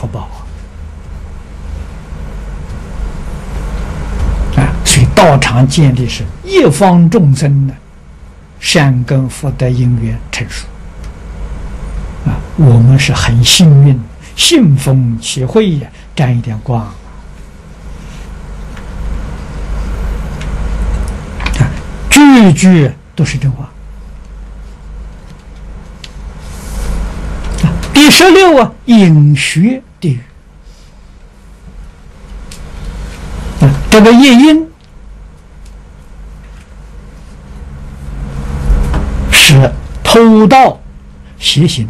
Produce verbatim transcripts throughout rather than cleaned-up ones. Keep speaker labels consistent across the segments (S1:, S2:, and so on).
S1: 福报啊！啊，所以道场建立是一方众生的善根福德因缘成熟啊，我们是很幸运，信风起会呀，沾一点光啊，句句都是真话。第十六啊，隐学地狱啊，这个业因是偷盗邪行，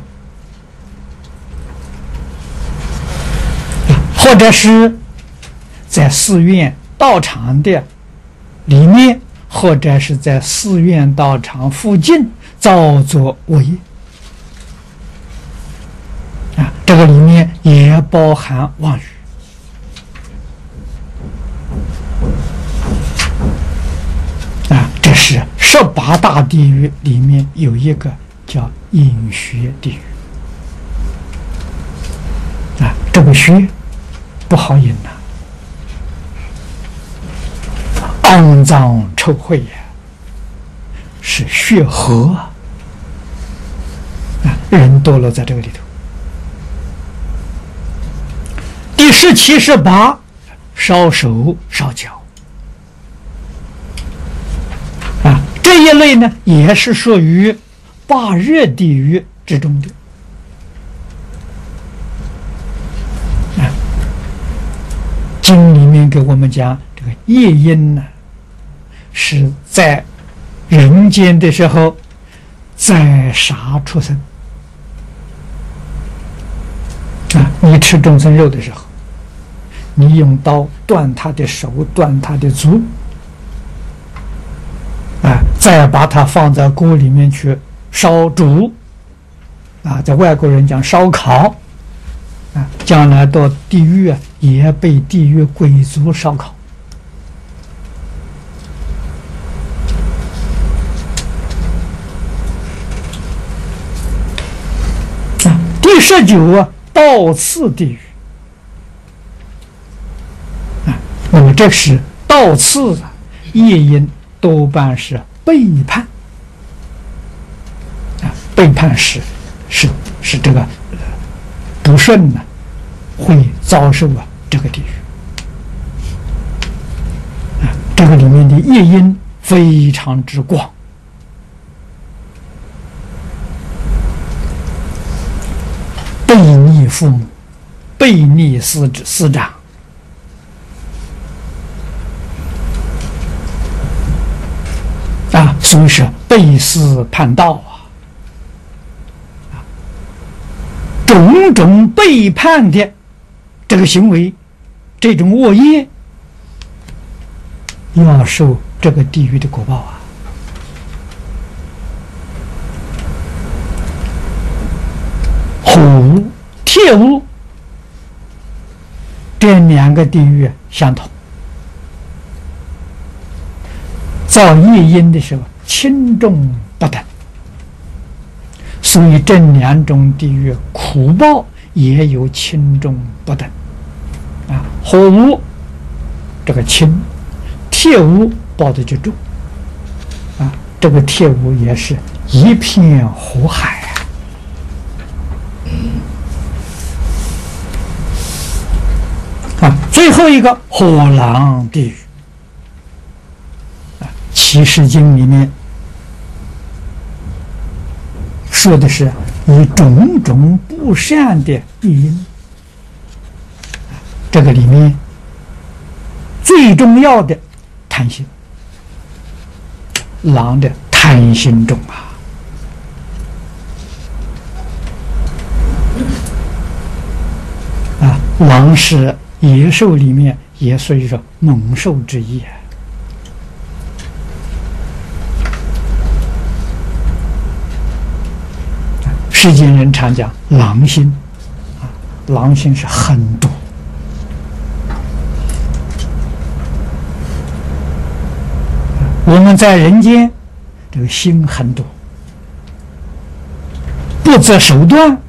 S1: 或者是在寺院道场的里面，或者是在寺院道场附近造作恶业。这个里面也包含妄语啊，这是十八大地狱里面有一个叫隐学地狱啊，这个学不好引呐、啊，肮脏臭秽呀，是血河啊，人堕落在这个里头。第十七、十八，烧手烧脚啊，这一类呢也是属于八热地狱之中的啊。经里面给我们讲，这个业因呢是在人间的时候宰杀畜生啊，你吃众生肉的时候。你用刀断他的手，断他的足，啊，再把它放在锅里面去烧煮，啊，在外国人讲烧烤，啊，将来到地狱啊，也被地狱鬼族烧烤。啊，第十九啊，盗刺地狱。那么这是盗刺啊，业因多半是背叛啊，背叛是是是这个、呃、不顺呢，会遭受啊这个地狱啊，这个里面的业因非常之广，背逆父母，背逆师师长。啊，所以是背师叛道啊，种种背叛的这个行为，这种恶业，要受这个地狱的果报啊。火屋、铁屋这两个地狱相同。造业因的时候轻重不等，所以这两种地狱苦报也有轻重不等啊。火屋这个轻，铁屋报的就重啊。这个铁屋也是一片火海啊。啊，最后一个火狼地狱。启示经里面说的是以种种不善的业因，这个里面最重要的贪心，狼的贪心重啊，啊，狼是野兽里面也属于说猛兽之一啊。世间人常讲狼心啊，狼心是狠毒。我们在人间，这个心狠毒，不择手段